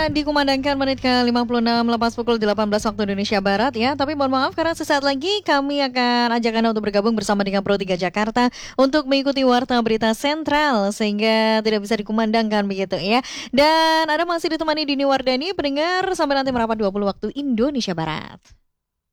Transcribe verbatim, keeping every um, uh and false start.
dikumandangkan menit ke lima puluh enam lepas pukul delapan belas waktu Indonesia Barat ya. Tapi mohon maaf karena sesaat lagi kami akan ajak Anda untuk bergabung bersama dengan Pro tiga Jakarta untuk mengikuti Warta Berita Sentral sehingga tidak bisa dikumandangkan begitu ya. Dan Anda masih ditemani Dini Wardani pendengar sampai nanti merapat dua puluh waktu Indonesia Barat.